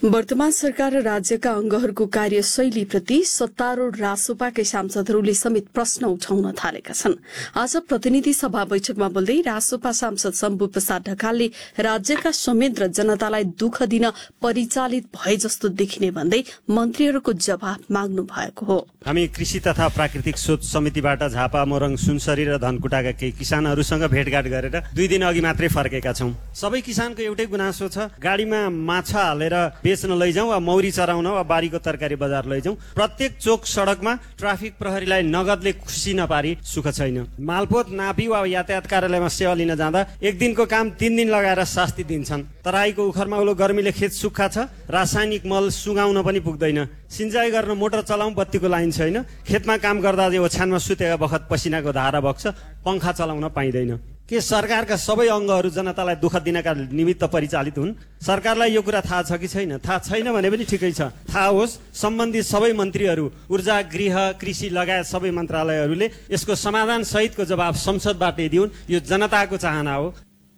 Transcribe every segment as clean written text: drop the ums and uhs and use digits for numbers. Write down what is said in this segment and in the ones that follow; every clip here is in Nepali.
वर्तमान सरकार र राज्यका अंगहरूको कार्यशैलीप्रति सत्तारूढ़ रासोपाकै सांसदहरूले समेत प्रश्न उठाउन थालेका छन्। आज प्रतिनिधि सभा बैठकमा बोल्दै रासोपा सांसद शम्भु प्रसाद ढकालले राज्यका समेत र जनतालाई दुःख दिन परिचालित भए जस्तो देखिने भन्दै मन्त्रीहरूको जवाफ माग्नु भएको हो। हामी कृषि तथा प्राकृतिक स्रोत समितिबाट झापा, मोरङ, सुनसरी र धनकुटाका केही किसानहरूसँग भेटघाट गरेर 2 दिन अघि मात्रै फर्केका छौं। सबै किसानको एउटै गुनासो छ, गाडीमा माछा हालेर बेच्न लैजाउँ वा मौरी चराउन वा बारीको तरकारी बजार लैजाउँ, प्रत्येक चोक सड़कमा ट्राफिक प्रहरीलाई नगदले खुसी नपारी सुख छैन। मालपोत नापी वा यातायात कार्यालयमा सेवा लिन जाँदा 1 दिनको काम 3 दिन लगाएर शास्ति दिन्छन्। तराईको उखरमा उलो गर्मीले खेत सुक्खा छ, रासायनिक मल सुगाउन पनि पुग्दैन। सिंचाई गर्न मोटर चलाउँ, बत्तीको लाइन छैन। खेतमा काम गर्दा ओछ्यानमा सुतेका बखत पसिनाको धारा बग्छ, पंखा चलाउन पाइँदैन। के सरकारका सबै अंगहरू जनतालाई दुःख दिनका निमित्त परिचालित हुन्? सरकारलाई यो कुरा थाहा छ कि छैन? थाहा छैन भने पनि ठिकै छ, थाहा होस्। सम्बन्धित सबै मन्त्रीहरू, ऊर्जा, गृह, कृषि लगायत सबै मन्त्रालयहरूले यसको समाधान सहितको जवाब संसदबाटै दिउन्। यो जनताको चाहना हो।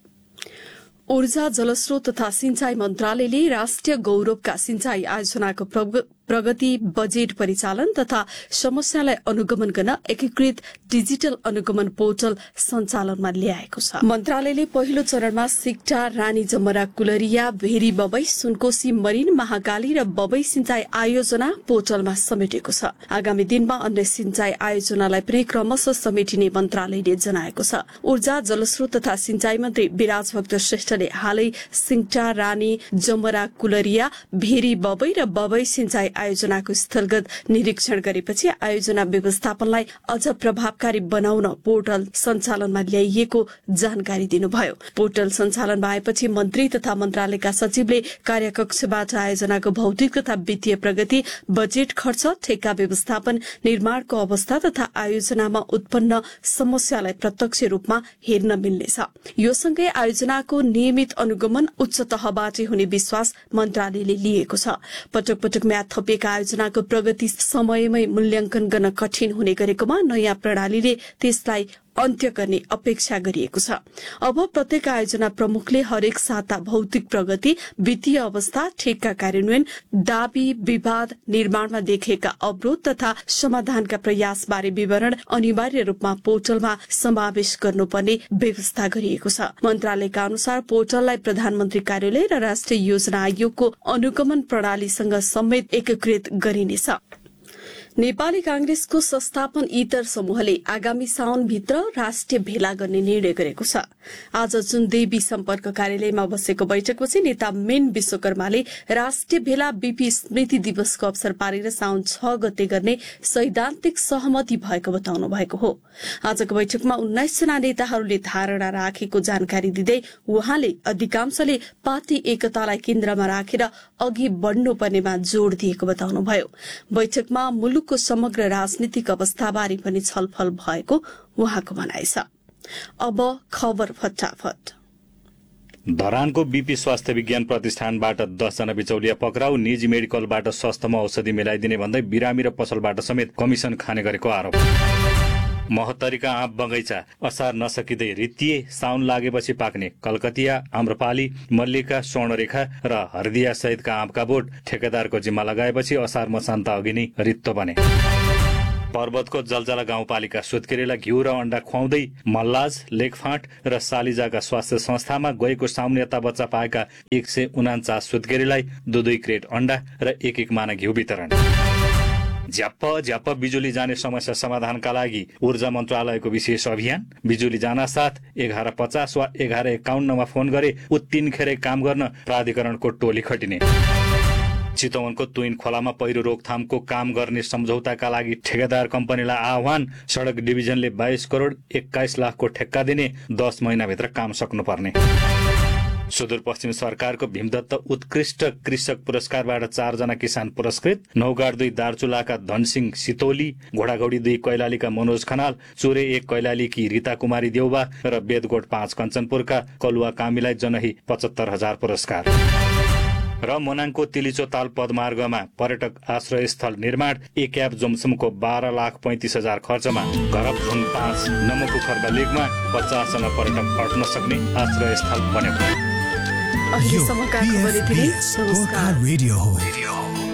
ऊर्जा, जलस्रोत तथा सिंचाई मन्त्रालयले राष्ट्रिय गौरवका सिंचाई आयोजनाको प्रगति, बजेट परिचालन तथा समस्यालाई अनुगमन गर्न एकीकृत डिजिटल अनुगमन पोर्टल सञ्चालनमा ल्याएको छ। मन्त्रालयले पहिलो चरणमा सिक्टा, रानी जमरा, कुलरिया, भेरी बबई, सुनकोशी, मरिन, महाकाली र बबई सिंचाई आयोजना पोर्टलमा समेटेको छ। आगामी दिनमा अन्य सिंचाई आयोजनालाई पनि क्रमशः समेटिने मन्त्रालयले जनाएको छ। ऊर्जा, जलस्रोत तथा सिंचाई मन्त्री विराज भक्त श्रेष्ठले हालै सिक्टा, रानी जमरा, कुलरिया, भेरी बबई र बबई सिंचाई आयोजनाको स्थलगत निरीक्षण गरेपछि आयोजना व्यवस्थापनलाई अझ प्रभावकारी बनाउन पोर्टल सञ्चालनमा ल्याइएको जानकारी दिनुभयो। पोर्टल सञ्चालन भएपछि मन्त्री तथा मन्त्रालयका सचिवले कार्यकक्षबाट आयोजनाको भौतिक तथा वित्तीय प्रगति, बजेट खर्च, ठेक्का व्यवस्थापन, निर्माणको अवस्था तथा आयोजनामा उत्पन्न समस्यालाई प्रत्यक्ष रूपमा हेर्न मिल्नेछ। यो सँगै आयोजनाको नियमित अनुगमन उच्च तहबाट हुने विश्वास मन्त्रालयले लिएको छ। पटक पटक म्याद थपिएका आयोजनाको प्रगति समयमै मूल्याङ्कन गर्न कठिन हुने गरेकोमा नयाँ प्रणालीले त्यसलाई अन्त्य गर्ने अपेक्षा गरिएको छ। अब प्रत्येक आयोजना प्रमुखले हरेक साता भौतिक प्रगति, वित्तीय अवस्था, ठेक्का कार्यान्वयन, दाबी, विवाद, निर्माणमा देखिएका अवरोध तथा समाधानका प्रयासबारे विवरण अनिवार्य रूपमा पोर्टलमा समावेश गर्नुपर्ने व्यवस्था गरिएको छ। मन्त्रालयका अनुसार पोर्टललाई प्रधानमन्त्री कार्यालय र राष्ट्रिय योजना आयोगको अनुगमन प्रणालीसँग समेत एकीकृत गरिनेछ। नेपाली कांग्रेसको संस्थापन इतर समूहले आगामी साउनभित्र राष्ट्रिय भेला गर्ने निर्णय गरेको छ। आज जुन देवी सम्पर्क कार्यालयमा बसेको बैठकपछि नेता मेन विश्वकर्माले राष्ट्रिय भेला बीपी स्मृति दिवसको अवसर पारेर साउन 6 गते गर्ने सैद्धान्तिक सहमति भएको बताउनु भएको हो। आजको बैठकमा 19 जना नेताहरूले धारणा राखेको जानकारी दिँदै उहाँले अधिकांशले पार्टी एकतालाई केन्द्रमा राखेर अघि बढ्नुपर्नेमा जोड़ दिएको बताउनुभयो। बैठकमा मुलुकको समग्र राजनीतिक अवस्थाबारे पनि छलफल भएको उहाँको भनाइ छ। अब खबर फटाफट। धरानको बीपी स्वास्थ्य विज्ञान प्रतिष्ठानबाट 10 जना बिचौलिया पक्राउ। निजी मेडिकलबाट सस्तोमा औषधि मिलाइदिने भन्दै बिरामी र पसलबाट समेत कमिसन खाने गरेको आरोप। महोत्तरीका आँप बगैँचा असार नसकिँदै रित्तिए। साउन लागेपछि पाक्ने कलकतिया, आम्रपाली, मल्लिका, स्वर्णरेखा र हर्दिया सहितका आँपका बोट ठेकेदारको जिम्मा लगाएपछि असार मसान्त अघि नै रित्तो बने। पर्वतको जलजला गाउँपालिका सुत्केरीलाई घिउ र अण्डा खुवाउँदै मल्लाज, लेखफाँट र सालिजाका स्वास्थ्य संस्थामा गएको साउन यता बच्चा पाएका 149 सुत्केरीलाई 2 क्रेट अण्डा र 1 माना घिउ वितरण। झ्याप्प बिजुली जाने समस्या समाधानका लागि ऊर्जा मन्त्रालयको विशेष अभियान। बिजुली जानासाथ 1150 वा 1151 मा फोन गरे उत्तिनखेरै काम गर्न प्राधिकरणको टोली खटिने। चितवनको तुइन खोलामा पहिरो रोकथामको काम गर्ने सम्झौताका लागि ठेकेदार कम्पनीलाई आह्वान। सड़क डिभिजनले 22 करोड़ 21 लाखको ठेक्का दिने, 10 महिनाभित्र काम सक्नुपर्ने। सुदूरपश्चिम सरकारको भीमदत्त उत्कृष्ट कृषक पुरस्कारबाट 4 जना किसान पुरस्कृत। नौगाड 2 दार्चुलाका धनसिंह सितोली, घोडाघोडी 2 कैलालीका मनोज खनाल, चोरे 1 कैलालीकी रीता कुमारी देउबा र बेदगोट 5 कञ्चनपुरका कलुवा कामीलाई जनही 75,000 पुरस्कार। र मोनाङको तिलिचो ताल पदमार्गमा पर्यटक आश्रय स्थल निर्माण। एक एप जोमसुमको 12,35,000 खर्चमा घरपझुङ 5 नमोकुखरका लेकमा 50 जना पर्यटक अट्न सक्ने आश्रय स्थल बन्यो। अहिलेसम्मका खबर यति नै। नमस्कार। रेडियो हो।